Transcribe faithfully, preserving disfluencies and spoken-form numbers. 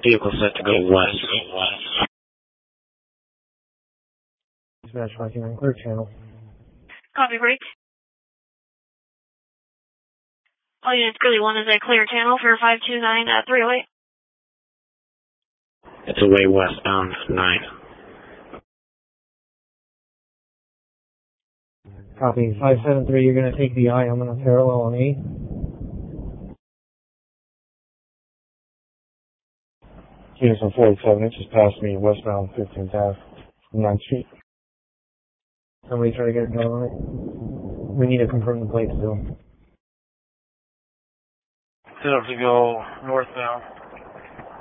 Vehicle set to go west. Dispatch five two nine, clear channel. Copy, break. All units, Gurley one is a clear channel for five two nine, uh, three oh eight. It's away westbound, nine. Copy, five seven three, you're going to take the eye, I'm going to parallel on E. Unison forty-seven inches past me, westbound fifteenth Avenue, ninth Street. Somebody try to get it done on it. We need to confirm the plates too. Set up to go northbound.